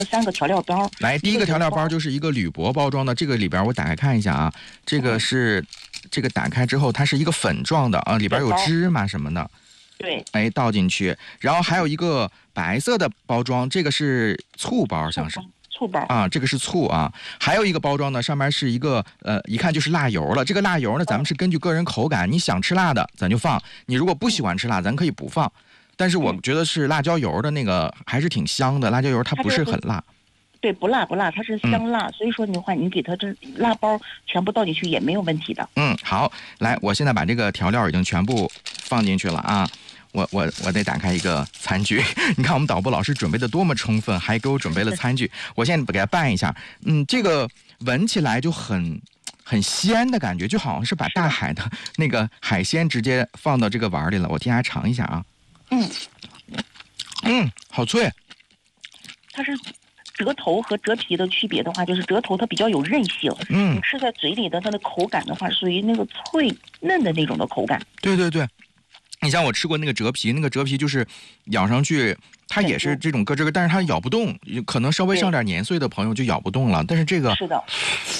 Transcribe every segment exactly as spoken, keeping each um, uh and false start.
三个调料包。 来，第一个调料包就是一个铝箔包装的，这个里边我打开看一下啊，这个是、嗯、这个打开之后它是一个粉状的啊，里边有芝麻什么的。 对， 哎，倒进去，然后还有一个白色的包装，这个是醋包，像是醋包啊，这个是醋啊。还有一个包装呢，上面是一个呃，一看就是辣油了。这个辣油呢，咱们是根据个人口感，你想吃辣的咱就放，你如果不喜欢吃辣，咱可以不放。但是我觉得是辣椒油的那个还是挺香的，辣椒油它不是很辣。 对，不辣不辣，它是香辣，嗯、所以说的话，你给它这辣包全部倒进去也没有问题的。 嗯，好，来，我现在把这个调料已经全部放进去了啊。我我我得打开一个餐具，你看我们导播老师准备的多么充分，还给我准备了餐具。我现在给它拌一下，嗯，这个闻起来就很很鲜的感觉，就好像是把大海的那个海鲜直接放到这个碗里了。我替大家尝一下啊， 嗯嗯，好脆。 它是折头和折皮的区别的话，就是折头它比较有韧性， 嗯， 你吃在嘴里的它的口感的话，属于那个脆嫩的那种的口感。 对对对。你像我吃过那个折皮，那个折皮就是咬上去，它也是这种咯吱咯，但是它咬不动，可能稍微上点年岁的朋友就咬不动了。但是这个是的，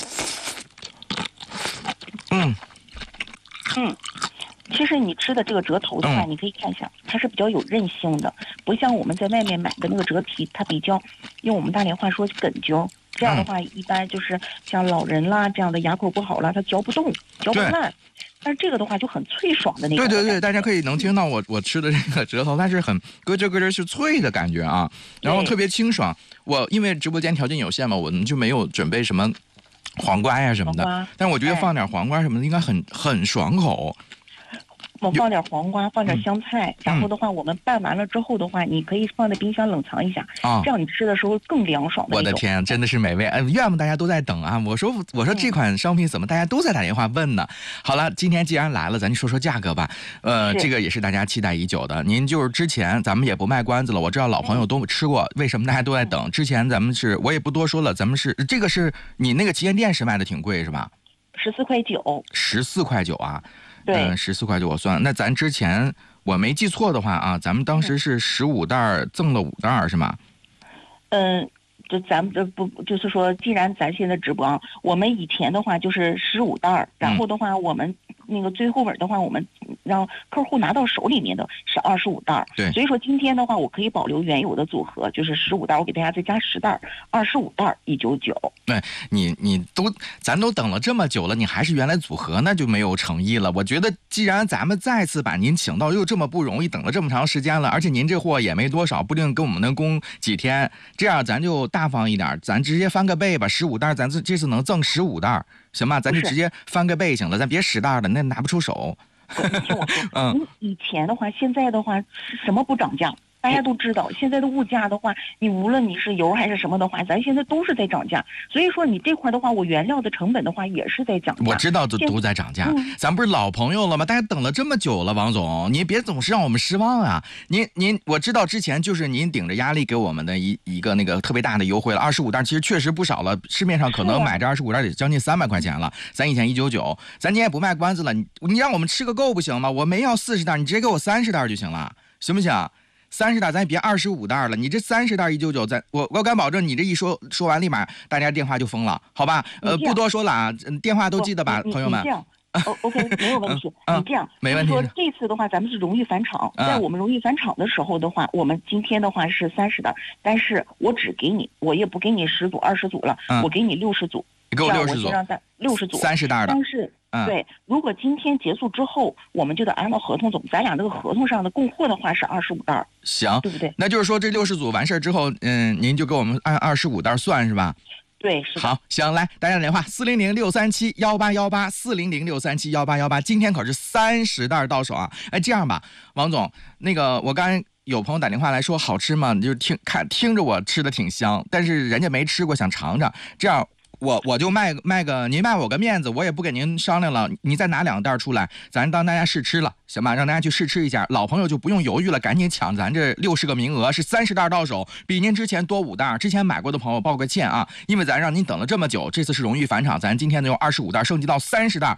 嗯嗯，其实你吃的这个折头的话，嗯、你可以看一下，它是比较有韧性的，不像我们在外面买的那个折皮，它比较用我们大连话说梗揪。这样的话，一般就是像老人啦这样的牙口不好啦，它嚼不动，嚼不烂。但是这个的话就很脆爽的那种。 对对对，大家可以能听到我我吃的这个折头，它是很咯吱咯吱是脆的感觉啊，然后特别清爽。我因为直播间条件有限嘛，我们就没有准备什么黄瓜呀什么的，但是我觉得放点黄瓜什么的应该很很爽口。 我放点黄瓜，放点香菜，嗯、然后的话，我们拌完了之后的话，你可以放在冰箱冷藏一下，啊，这样你吃的时候更凉爽的。 我的天，真的是美味！呃，愿不大家都在等啊！我说，我说这款商品怎么大家都在打电话问呢？好了，今天既然来了，咱就说说价格吧。呃，这个也是大家期待已久的。您就是之前咱们也不卖关子了，我知道老朋友都吃过，为什么大家都在等？之前咱们是我也不多说了，咱们是这个是你那个旗舰店是卖的挺贵是吧？ 十四块九。 十四块九啊。 对， 嗯，十四块九我算。那咱之前我没记错的话啊，咱们当时是十五袋赠了五袋是吗？ 嗯，就咱们这不就是说，既然咱现在直播啊，我们以前的话就是十五袋，然后的话我们那个最后尾的话，我们让客户拿到手里面的是二十五袋。 对， 所以说今天的话，我可以保留原有的组合，就是十五袋，我给大家再加十袋，二十五袋一九九。 对，你你都咱都等了这么久了，你还是原来组合，那就没有诚意了。我觉得既然咱们再次把您请到，又这么不容易，等了这么长时间了，而且您这货也没多少，不定跟我们能供几天，这样咱就大方一点，咱直接翻个倍吧，十五袋，咱这这次能赠十五袋，行吧？咱就直接翻个倍行了，咱别十袋的，那拿不出手。 你听我说，嗯，以前的话，现在的话，什么不涨价？大家都知道，现在的物价的话，你无论你是油还是什么的话，咱现在都是在涨价。所以说你这块的话，我原料的成本的话也是在涨价。 我知道都都在涨价，嗯、咱不是老朋友了吗？大家等了这么久了，王总，您别总是让我们失望啊！您您，我知道之前就是您顶着压力给我们的一一个那个特别大的优惠了，二十五袋其实确实不少了，市面上可能买这二十五袋得将近三百块钱了，咱以前一九九，咱今天也不卖关子了，你你让我们吃个够不行吗？我没要四十袋，你直接给我三十袋就行了，行不行？三十袋，咱也别二十五袋了。你这三十袋一九九，咱我我敢保证，你这一说说完，立马大家电话就封了，好吧？呃，不多说了啊，电话都记得吧，朋友们。 你这样 ，OK， 没有问题。 嗯、 你这样， 没问题。 说这次的话，咱们是荣誉返场， 嗯、 在我们荣誉返场的时候的话，我们今天的话是三十袋，但是我只给你，我也不给你十组、二十组了， 嗯、 我给你六十组。 你给我六十组， 六十组， 三十袋的。 但是， 嗯、 对，如果今天结束之后，我们就得按照合同走。咱俩这个合同上的供货的话是二十五袋， 行， 对不对？ 那就是说这六十组完事儿之后，嗯，您就给我们按二十五袋算是吧？ 对，是的。 好，行，来，大家打电话四零零六三七幺八幺八四零零六三七幺八幺八，今天可是三十袋到手啊！哎，这样吧，王总，那个我刚才有朋友打电话来说好吃吗？你就听看听着我吃的挺香，但是人家没吃过，想尝尝，这样。我我就卖卖个，您卖我个面子，我也不跟您商量了，你再拿两袋出来，咱当大家试吃了，行吧？让大家去试吃一下，老朋友就不用犹豫了，赶紧抢咱这六十个名额，是三十袋到手，比您之前多五袋。之前买过的朋友抱个歉啊，因为咱让您等了这么久，这次是荣誉返场，咱今天呢用二十五袋升级到三十袋。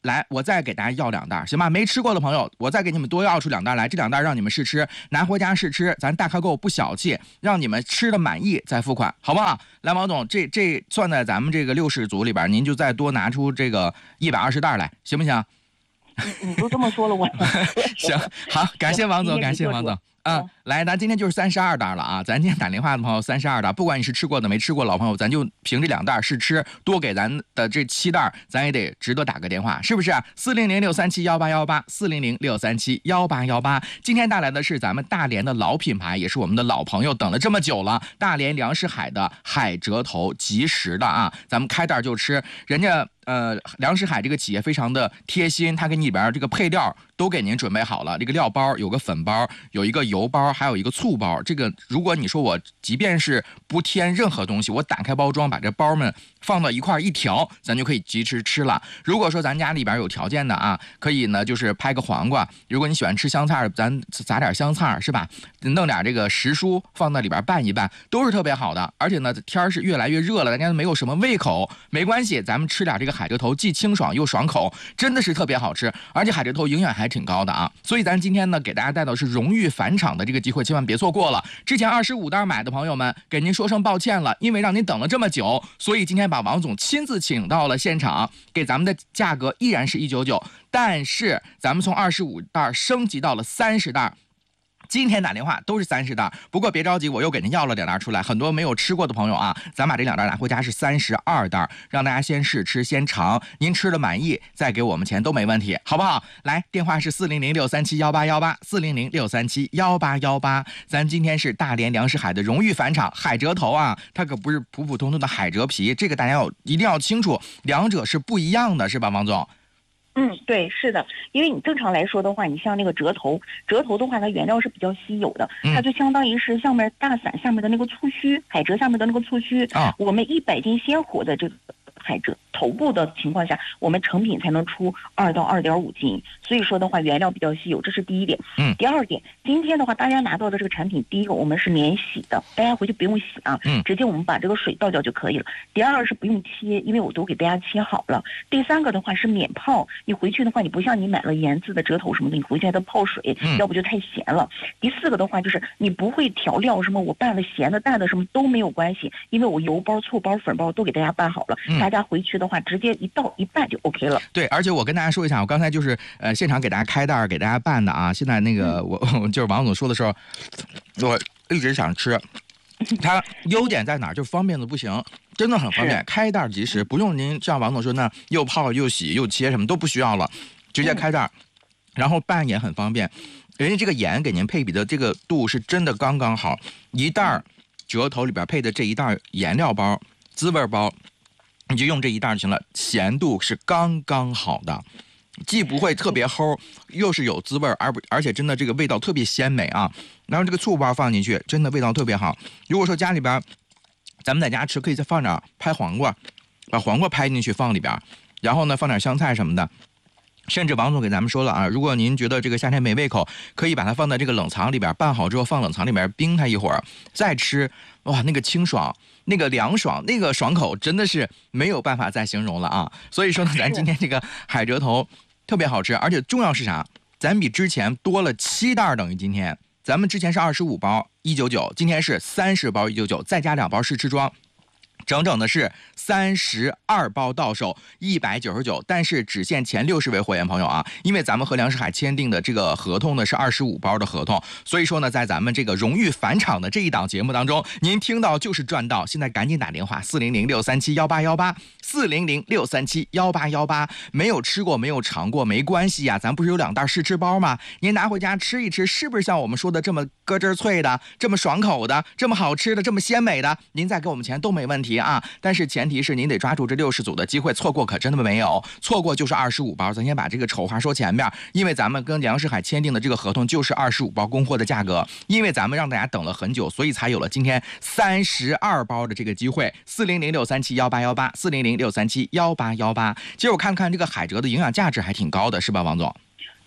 来，我再给大家要两袋，行吧？没吃过的朋友，我再给你们多要出两袋来，这两袋让你们试吃，拿回家试吃，咱大客购不小气，让你们吃的满意再付款，好不好？来，王总，这这算在咱们这个六十组里边，您就再多拿出这个一百二十袋来，行不行？ 你你都这么说了，我行好，感谢王总，感谢王总。啊、嗯，来，咱今天就是三十二袋了啊！咱今天打电话的朋友三十二袋，不管你是吃过的没吃过老朋友，咱就凭这两袋试吃，多给咱的这七袋，咱也得值得打个电话，是不是？四零零六三七幺八幺八，四零零六三七幺八幺八。今天带来的是咱们大连的老品牌，也是我们的老朋友，等了这么久了，大连粮食海的海蜇头，即食的啊，咱们开袋就吃，人家。呃，粮食海这个企业非常的贴心，它给你里边这个配料都给您准备好了。这个料包有个粉包，有一个油包，还有一个醋包。这个如果你说我即便是不添任何东西，我打开包装把这包们放到一块一调，咱就可以即时吃了。如果说咱家里边有条件的啊，可以呢就是拍个黄瓜。如果你喜欢吃香菜，咱撒点香菜是吧？弄点这个时蔬放在里边拌一拌，都是特别好的。而且呢，天是越来越热了，大家没有什么胃口，没关系，咱们吃点这个海蜇头，既清爽又爽口，真的是特别好吃。而且海蜇头营养还挺高的啊，所以咱今天呢给大家带到是荣誉返场的这个机会，千万别错过了。之前二十五袋买的朋友们，给您说声抱歉了，因为让您等了这么久，所以今天把王总亲自请到了现场，给咱们的价格依然是一九九，但是咱们从二十五袋升级到了三十袋。今天打电话都是三十袋，不过别着急，我又给您要了两袋出来。很多没有吃过的朋友啊，咱把这两袋拿回家是三十二袋，让大家先试吃先尝，您吃的满意再给我们钱都没问题，好不好？来，电话是四零零六三七幺八幺八，四零零六三七幺八幺八。咱今天是大连粮食海的荣誉返场，海蜇头啊，它可不是普普通通的海蜇皮，这个大家要一定要清楚，两者是不一样的，是吧，王总？ 嗯，对，是的，因为你正常来说的话，你像那个蜇头，蜇头的话，它原料是比较稀有的，它就相当于是上面大伞下面的那个醋须，海蜇下面的那个醋须啊，我们一百斤鲜活的这个海蜇头部的情况下，我们成品才能出二到二点五斤，所以说的话，原料比较稀有，这是第一点。嗯，第二点，今天的话，大家拿到的这个产品，第一个我们是免洗的，大家回去不用洗啊，嗯，直接我们把这个水倒掉就可以了。第二是不用切，因为我都给大家切好了。第三个的话是免泡，你回去的话，你不像你买了盐渍的蜇头什么的，你回去还得泡水，嗯、要不就太咸了。第四个的话就是你不会调料什么，我拌了咸的、淡的什么都没有关系，因为我油包、醋包、粉包都给大家拌好了，嗯、大家回去的话直接一倒一拌就 OK 了。 对，而且我跟大家说一下，我刚才就是呃现场给大家开袋给大家拌的啊。现在那个、嗯、我就是王总说的时候，我一直想吃。它优点在哪儿？就方便的不行，真的很方便，开袋即食，不用您像王总说那又泡又洗又切什么都不需要了，直接开袋，嗯、然后拌也很方便。人家这个盐给您配比的这个度是真的刚刚好，一袋蜇头里边配的这一袋颜料包、滋味包。你就用这一袋就行了，咸度是刚刚好的，既不会特别齁，又是有滋味，而而且真的这个味道特别鲜美啊。然后这个醋包放进去，真的味道特别好。如果说家里边咱们在家吃，可以再放点拍黄瓜，把黄瓜拍进去放里边，然后呢放点香菜什么的。甚至王总给咱们说了啊，如果您觉得这个夏天没胃口，可以把它放在这个冷藏里边，拌好之后放冷藏里边冰它一会儿再吃，哇，那个清爽，那个凉爽，那个爽口真的是没有办法再形容了啊！所以说呢，咱今天这个海蜇头特别好吃，而且重要是啥？咱比之前多了七袋，等于今天咱们之前是二十五包一九九，今天是三十包一九九，再加两包试吃装。整整的是三十二包到手一百九十九，但是只限前六十位会员朋友啊，因为咱们和粮食海签订的这个合同呢是二十五包的合同，所以说呢，在咱们这个荣誉返场的这一档节目当中，您听到就是赚到，现在赶紧打电话四零零六三七幺八幺八四零零六三七幺八幺八，没有吃过没有尝过没关系呀、啊，咱不是有两袋试吃包吗？您拿回家吃一吃，是不是像我们说的这么咯吱脆的，这么爽口的，这么好吃的，这么鲜美的？您再给我们钱都没问题啊，但是前提是您得抓住这六十组的机会，错过可真的没有，错过就是二十五包。咱先把这个丑话说前面，因为咱们跟粮食海签订的这个合同就是二十五包供货的价格，因为咱们让大家等了很久，所以才有了今天三十二包的这个机会。四零零六三七幺八幺八，四零零六三七幺八幺八。其实我看看这个海蜇的营养价值还挺高的，是吧，王总？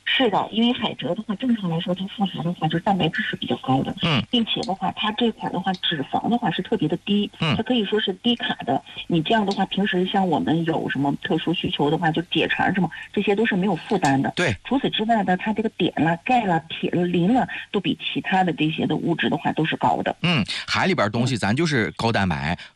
是的，因为海蜇的话，正常来说它富含的话就是蛋白质是比较高的， 嗯， 并且的话，它这块的话脂肪的话是特别的低， 嗯， 它可以说是低卡的。你这样的话，平时像我们有什么特殊需求的话，就解馋什么，这些都是没有负担的。 对， 除此之外呢，它这个碘了、钙了、铁了、磷了，都比其他的这些的物质的话都是高的。 嗯，海里边东西咱就是高蛋白